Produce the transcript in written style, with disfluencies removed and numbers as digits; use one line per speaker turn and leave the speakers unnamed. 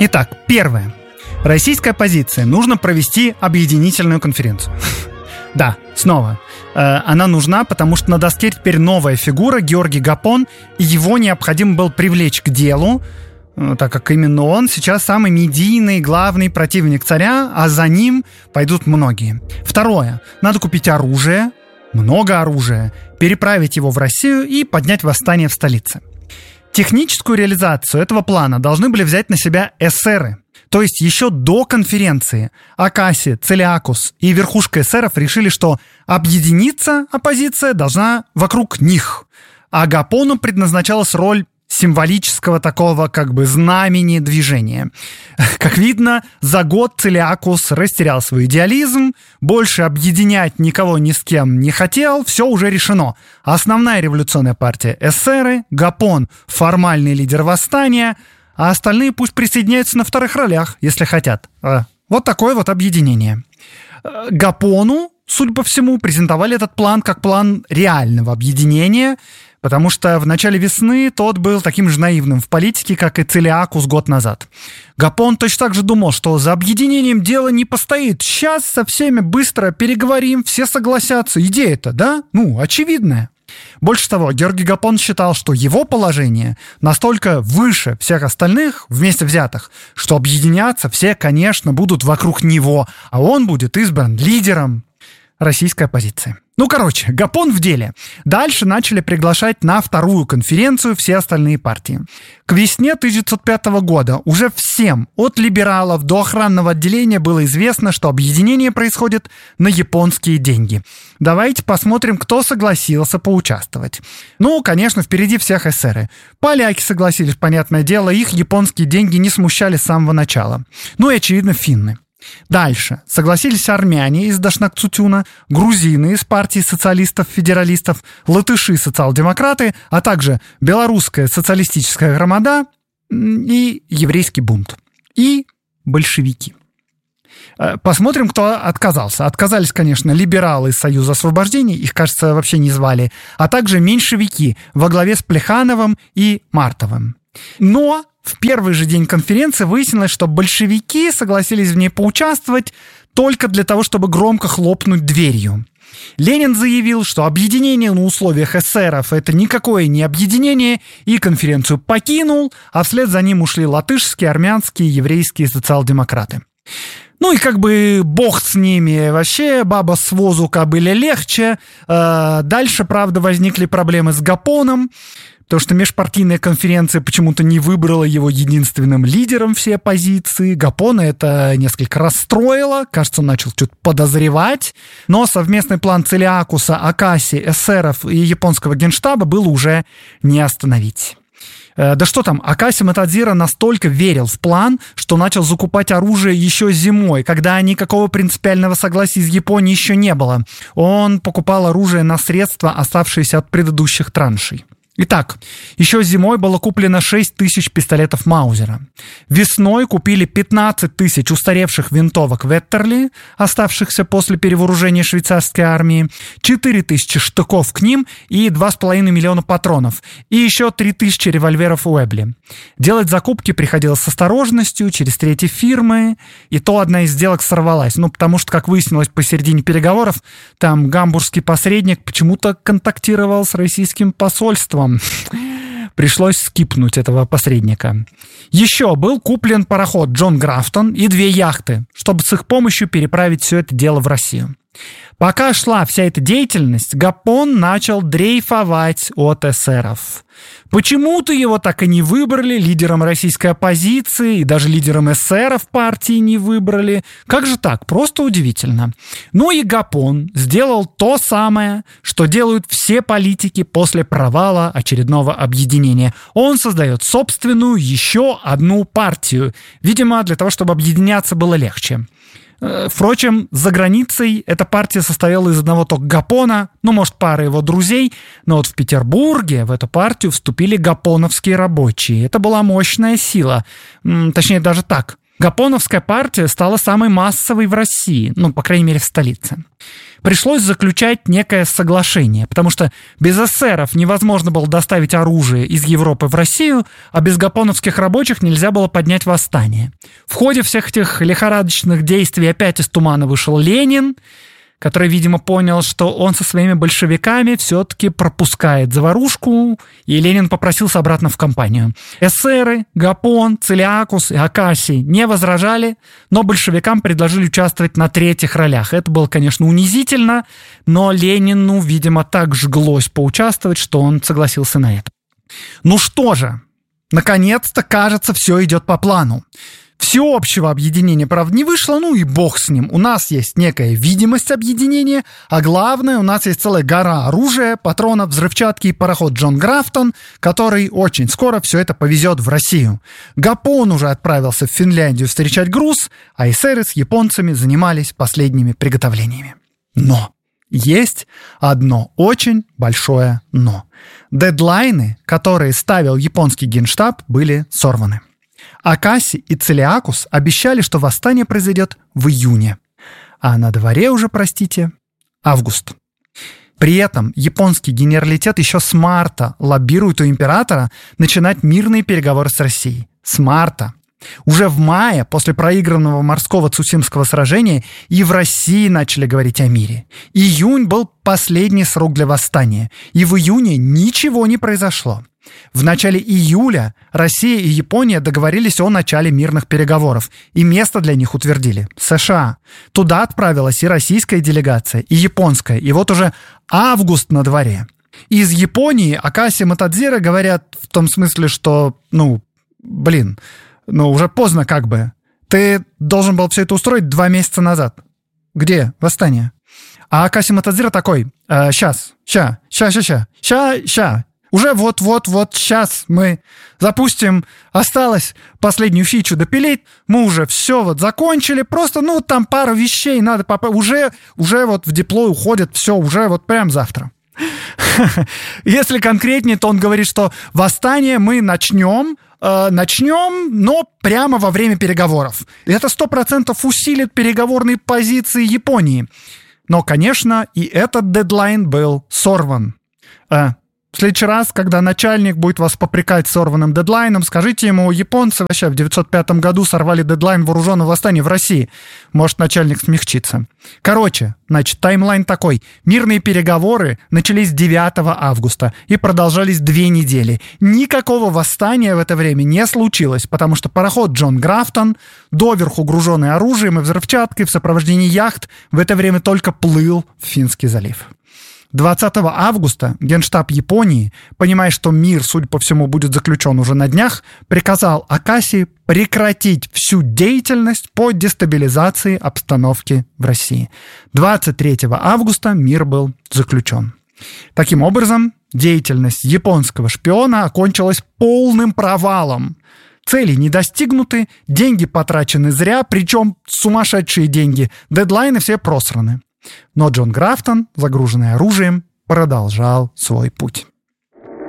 Итак, первое. Российская позиция. Нужно провести объединительную конференцию. Да, снова. Она нужна, потому что на доске теперь новая фигура, Георгий Гапон, и его необходимо было привлечь к делу, так как именно он сейчас самый медийный, главный противник царя, а за ним пойдут многие. Второе. Надо купить оружие, много оружия, переправить его в Россию и поднять восстание в столице. Техническую реализацию этого плана должны были взять на себя эсеры. То есть еще до конференции Акаси, Целиакус и верхушка эсеров решили, что объединиться оппозиция должна вокруг них. А Гапону предназначалась роль символического такого как бы знамени движения. Как видно, за год Целиакус растерял свой идеализм, больше объединять никого ни с кем не хотел, все уже решено. Основная революционная партия эсеры, Гапон – формальный лидер восстания, а остальные пусть присоединяются на вторых ролях, если хотят. Вот такое вот объединение. Гапону, судя по всему, презентовали этот план как план реального объединения, потому что в начале весны тот был таким же наивным в политике, как и Целиакус год назад. Гапон точно так же думал, что за объединением дело не постоит. Сейчас со всеми быстро переговорим, все согласятся. Идея-то, да? Очевидная. Больше того, Георгий Гапон считал, что его положение настолько выше всех остальных, вместе взятых, что объединяться все, конечно, будут вокруг него, а он будет избран лидером российской оппозиции. Гапон в деле. Дальше начали приглашать на вторую конференцию все остальные партии. К весне 1905 года уже всем, от либералов до охранного отделения, было известно, что объединение происходит на японские деньги. Давайте посмотрим, кто согласился поучаствовать. Конечно, впереди всех эсеры. Поляки согласились, понятное дело, их японские деньги не смущали с самого начала. И, очевидно, финны. Дальше. Согласились армяне из Дашнакцутюна, грузины из партии социалистов-федералистов, латыши социал-демократы, а также белорусская социалистическая громада и еврейский бунт. И большевики. Посмотрим, кто отказался. Отказались, конечно, либералы из Союза освобождения, их, кажется, вообще не звали, а также меньшевики во главе с Плехановым и Мартовым. Но в первый же день конференции выяснилось, что большевики согласились в ней поучаствовать только для того, чтобы громко хлопнуть дверью. Ленин заявил, что объединение на условиях эсеров – это никакое не объединение, и конференцию покинул, а вслед за ним ушли латышские, армянские, еврейские социал-демократы. И бог с ними, вообще баба с возу кобыле легче. Дальше, правда, возникли проблемы с Гапоном, потому что межпартийная конференция почему-то не выбрала его единственным лидером всей оппозиции. Гапона это несколько расстроило, кажется, он начал что-то подозревать, но совместный план Целиакуса, Акаси, эсеров и японского генштаба было уже не остановить. Да что там, Акаси Матадзира настолько верил в план, что начал закупать оружие еще зимой, когда никакого принципиального согласия из Японии еще не было. Он покупал оружие на средства, оставшиеся от предыдущих траншей. Итак, еще зимой было куплено 6 тысяч пистолетов Маузера. Весной купили 15 тысяч устаревших винтовок Веттерли, оставшихся после перевооружения швейцарской армии, 4 тысячи штыков к ним и 2,5 миллиона патронов, и еще 3 тысячи револьверов Уэбли. Делать закупки приходилось с осторожностью, через третьи фирмы, и то одна из сделок сорвалась. Потому что, как выяснилось посередине переговоров, там гамбургский посредник почему-то контактировал с российским посольством. Пришлось скипнуть этого посредника. Еще был куплен пароход Джон Графтон и 2 яхты, чтобы с их помощью переправить все это дело в Россию. Пока шла вся эта деятельность, Гапон начал дрейфовать от эсеров. Почему-то его так и не выбрали лидером российской оппозиции, и даже лидером эсеров партии не выбрали. Как же так? Просто удивительно. И Гапон сделал то самое, что делают все политики после провала очередного объединения. Он создает собственную еще одну партию. Видимо, для того, чтобы объединяться было легче. Впрочем, за границей эта партия состояла из одного только Гапона, может, пары его друзей, но вот в Петербурге в эту партию вступили гапоновские рабочие. Это была мощная сила. Точнее, даже так. Гапоновская партия стала самой массовой в России, по крайней мере, в столице. Пришлось заключать некое соглашение, потому что без эсеров невозможно было доставить оружие из Европы в Россию, а без гапоновских рабочих нельзя было поднять восстание. В ходе всех этих лихорадочных действий опять из тумана вышел Ленин, который, видимо, понял, что он со своими большевиками все-таки пропускает заварушку, и Ленин попросился обратно в компанию. Эсеры, Гапон, Целиакус и Акасий не возражали, но большевикам предложили участвовать на третьих ролях. Это было, конечно, унизительно, но Ленину, видимо, так жглось поучаствовать, что он согласился на это. Ну что же, наконец-то, кажется, все идет по плану. Всеобщего объединения, правда, не вышло, и бог с ним. У нас есть некая видимость объединения, а главное, у нас есть целая гора оружия, патронов, взрывчатки и пароход Джон Графтон, который очень скоро все это повезет в Россию. Гапон уже отправился в Финляндию встречать груз, а эсеры с японцами занимались последними приготовлениями. Но есть одно очень большое «но». Дедлайны, которые ставил японский генштаб, были сорваны. Акасий и Целиакус обещали, что восстание произойдет в июне. А на дворе уже, август. При этом японский генералитет еще с марта лоббирует у императора начинать мирные переговоры с Россией. С марта. Уже в мае, после проигранного морского Цусимского сражения, и в России начали говорить о мире. Июнь был последний срок для восстания, и в июне ничего не произошло. В начале июля Россия и Япония договорились о начале мирных переговоров, и место для них утвердили – США. Туда отправилась и российская делегация, и японская, и вот уже август на дворе. Из Японии Акаси и Матадзира говорят в том смысле, что, уже поздно как бы. Ты должен был все это устроить 2 месяца назад. Где восстание? А Акаси Матадзира такой: ща. Уже вот сейчас мы запустим. Осталось последнюю фичу допилить. Мы уже все закончили. Просто, там пару вещей надо уже в деплой уходит все, уже прям завтра. Если конкретнее, то он говорит, что восстание мы начнем, но прямо во время переговоров. Это 100% усилит переговорные позиции Японии. Но, конечно, и этот дедлайн был сорван. В следующий раз, когда начальник будет вас попрекать сорванным дедлайном, скажите ему: японцы вообще в 1905 году сорвали дедлайн вооруженного восстания в России. Может, начальник смягчится. Таймлайн такой. Мирные переговоры начались 9 августа и продолжались 2 недели. Никакого восстания в это время не случилось, потому что пароход Джон Графтон, доверху груженный оружием и взрывчаткой в сопровождении яхт, в это время только плыл в Финский залив. 20 августа Генштаб Японии, понимая, что мир, судя по всему, будет заключен уже на днях, приказал Акаси прекратить всю деятельность по дестабилизации обстановки в России. 23 августа мир был заключен. Таким образом, деятельность японского шпиона окончилась полным провалом. Цели не достигнуты, деньги потрачены зря, причем сумасшедшие деньги, дедлайны все просраны. Но Джон Графтон, загруженный оружием, продолжал свой путь.